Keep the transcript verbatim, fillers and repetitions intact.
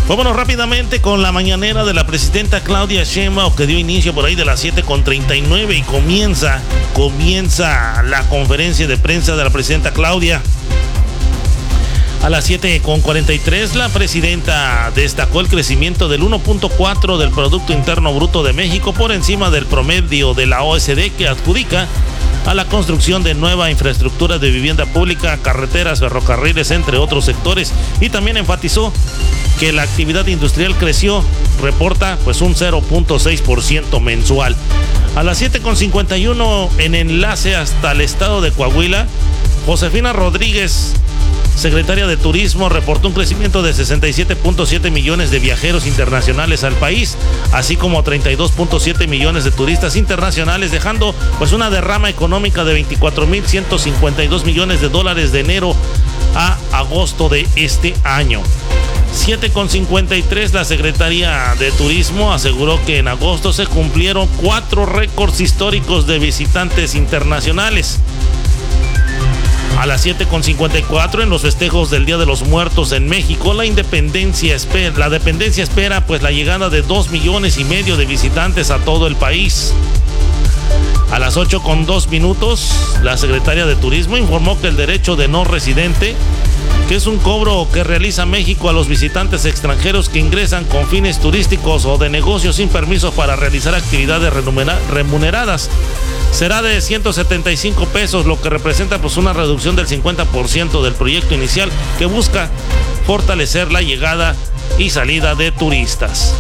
Vámonos rápidamente con la mañanera de la presidenta Claudia Sheinbaum, que dio inicio por ahí de las siete con treinta y nueve y comienza, comienza la conferencia de prensa de la presidenta Claudia. A las siete con cuarenta y tres, la presidenta destacó el crecimiento del uno punto cuatro del Producto Interno Bruto de México por encima del promedio de la O E C D, que adjudica a la construcción de nueva infraestructura de vivienda pública, carreteras, ferrocarriles, entre otros sectores, y también enfatizó que la actividad industrial creció, reporta pues un cero punto seis por ciento mensual. A las siete con cincuenta y uno, en enlace hasta el estado de Coahuila, Josefina Rodríguez, secretaria de Turismo, reportó un crecimiento de sesenta y siete punto siete millones de viajeros internacionales al país, así como treinta y dos punto siete millones de turistas internacionales, dejando pues una derrama económica de veinticuatro mil ciento cincuenta y dos millones de dólares de enero a agosto de este año. siete con cincuenta y tres, la Secretaría de Turismo aseguró que en agosto se cumplieron cuatro récords históricos de visitantes internacionales. A las siete con cincuenta y cuatro, en los festejos del Día de los Muertos en México, la independencia espera, la dependencia espera pues la llegada de dos millones y medio de visitantes a todo el país. A las ocho con dos minutos, la secretaria de Turismo informó que el derecho de no residente, que es un cobro que realiza México a los visitantes extranjeros que ingresan con fines turísticos o de negocios sin permiso para realizar actividades remuneradas, será de ciento setenta y cinco pesos, lo que representa pues una reducción del cincuenta por ciento del proyecto inicial, que busca fortalecer la llegada y salida de turistas.